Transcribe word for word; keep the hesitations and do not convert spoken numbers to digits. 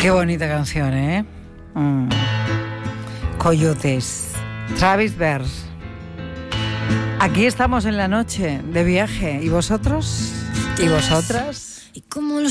Qué bonita canción, ¿eh? Mm. Coyotes. Travis Berr. Aquí estamos en la noche de viaje. ¿Y vosotros? ¿Y vosotras? Y como los